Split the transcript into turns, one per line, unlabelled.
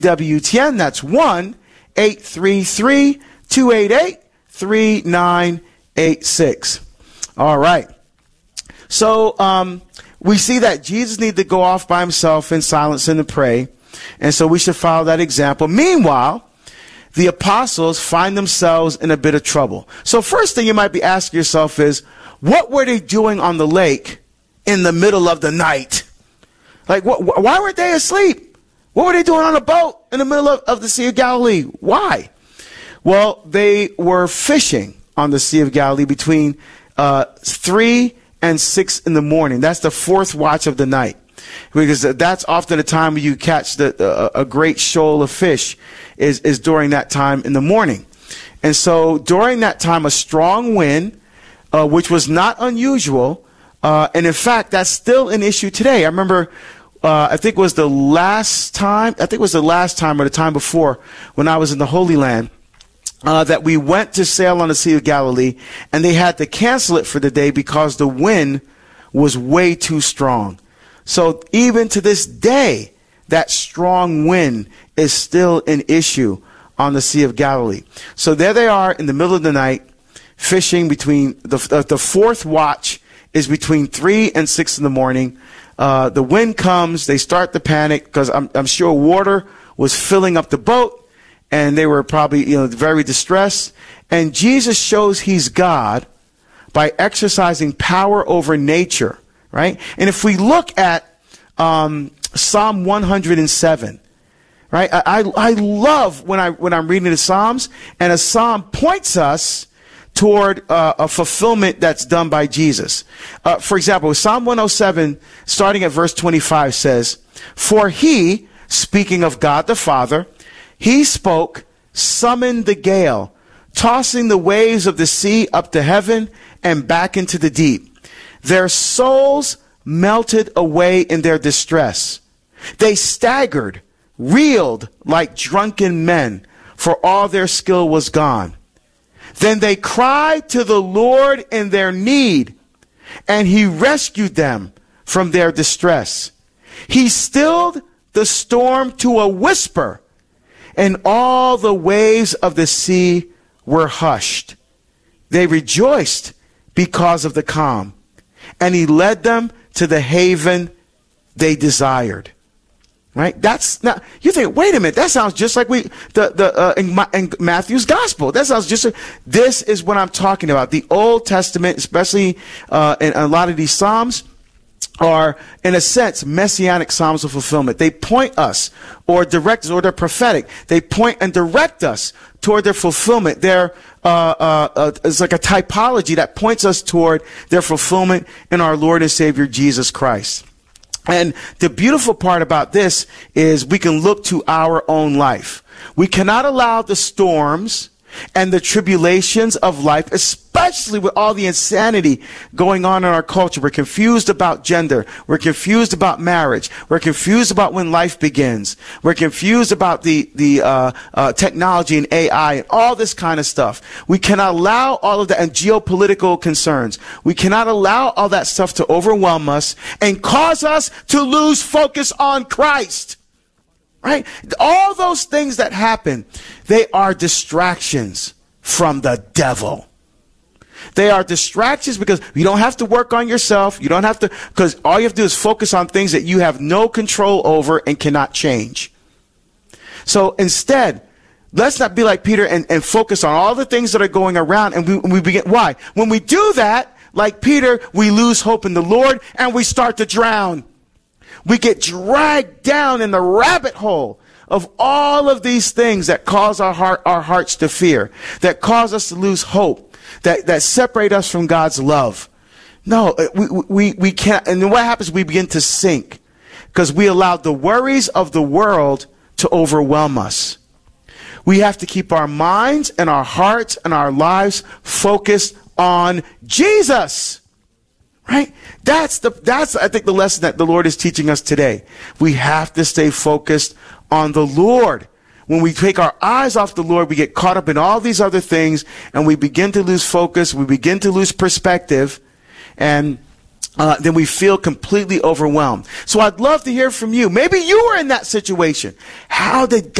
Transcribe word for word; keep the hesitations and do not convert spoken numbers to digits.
W T N. That's one eight three three, two eight eight, three nine eight six. All right. So um, we see that Jesus needed to go off by himself in silence and to pray. And so we should follow that example. Meanwhile, the apostles find themselves in a bit of trouble. So first thing you might be asking yourself is, what were they doing on the lake in the middle of the night? Like, wh why weren't they asleep? What were they doing on a boat in the middle of, of the Sea of Galilee? Why? Well, they were fishing on the Sea of Galilee between uh, three and six in the morning. That's the fourth watch of the night. Because that's often the time when you catch the, uh, a great shoal of fish is, is during that time in the morning. And so during that time, a strong wind, uh, which was not unusual, uh, and in fact, that's still an issue today. I remember, uh, I think it was the last time, I think it was the last time or the time before when I was in the Holy Land, uh, that we went to sail on the Sea of Galilee, and they had to cancel it for the day because the wind was way too strong. So even to this day, that strong wind is still an issue on the Sea of Galilee. So there they are in the middle of the night, fishing between, the, uh, the fourth watch is between three and six in the morning. Uh, the wind comes, they start to panic because I'm, I'm sure water was filling up the boat and they were probably, you know, very distressed. And Jesus shows he's God by exercising power over nature. Right? And if we look at um, Psalm one hundred seven, right? I, I, I love when, I, when I'm reading the Psalms, and a Psalm points us toward uh, a fulfillment that's done by Jesus. Uh, for example, Psalm one oh seven, starting at verse twenty-five, says, "For he," speaking of God the Father, "he spoke, summoned the gale, tossing the waves of the sea up to heaven and back into the deep. Their souls melted away in their distress. They staggered, reeled like drunken men, for all their skill was gone. Then they cried to the Lord in their need, and he rescued them from their distress. He stilled the storm to a whisper, and all the waves of the sea were hushed. They rejoiced because of the calm, and he led them to the haven they desired." Right? That's not, you think, wait a minute, that sounds just like we, the, the, uh, in, Ma, in Matthew's gospel. That sounds just, this is what I'm talking about. The Old Testament, especially, uh, in a lot of these Psalms, are, in a sense, messianic Psalms of fulfillment. They point us, or direct us, or they're prophetic. They point and direct us toward their fulfillment. They're, uh, uh, uh, it's like a typology that points us toward their fulfillment in our Lord and Savior, Jesus Christ. And the beautiful part about this is we can look to our own life. We cannot allow the storms and the tribulations of life, especially with all the insanity going on in our culture. We're confused about gender. We're confused about marriage. We're confused about when life begins. We're confused about the, the uh, uh, technology and A I and all this kind of stuff. We cannot allow all of that, and geopolitical concerns. We cannot allow all that stuff to overwhelm us and cause us to lose focus on Christ. Right? All those things that happen, they are distractions from the devil. They are distractions because you don't have to work on yourself. You don't have to, because all you have to do is focus on things that you have no control over and cannot change. So instead, let's not be like Peter and, and focus on all the things that are going around. And we, we begin, why? When we do that, like Peter, we lose hope in the Lord and we start to drown. We get dragged down in the rabbit hole of all of these things that cause our heart, our hearts to fear, that cause us to lose hope, that, that separate us from God's love. No, we, we, we can't. And then what happens? We begin to sink because we allowed the worries of the world to overwhelm us. We have to keep our minds and our hearts and our lives focused on Jesus. Right? That's the, that's, I think, the lesson that the Lord is teaching us today. We have to stay focused on the Lord. When we take our eyes off the Lord, we get caught up in all these other things and we begin to lose focus. We begin to lose perspective. And Uh, then we feel completely overwhelmed. So I'd love to hear from you. Maybe you were in that situation. How did